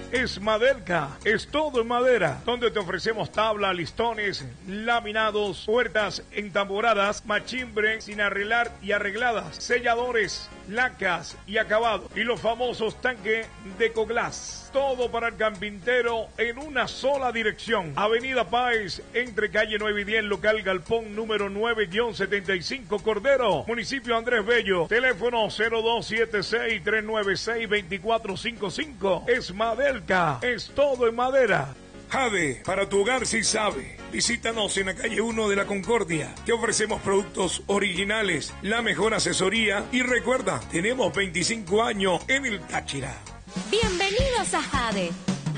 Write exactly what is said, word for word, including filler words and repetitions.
Esmadelca es todo en madera, donde te ofrecemos tabla, listones, laminados, puertas entamboradas, machimbre sin arreglar y arregladas, selladores, lacas y acabado, y los famosos tanques de Ecoglass. Todo para el carpintero en una sola dirección. Avenida Páez, entre calle nueve y diez, local Galpón número nueve setenta y cinco, Cordero, municipio Andrés Bello. Teléfono cero dos siete seis, tres nueve seis, dos cuatro cinco cinco. Esmadelca, es todo en madera. Jade, para tu hogar si sabe. Visítanos en la calle uno de la Concordia. Te ofrecemos productos originales, la mejor asesoría y recuerda, tenemos veinticinco años en el Táchira. Bienvenidos a Jade.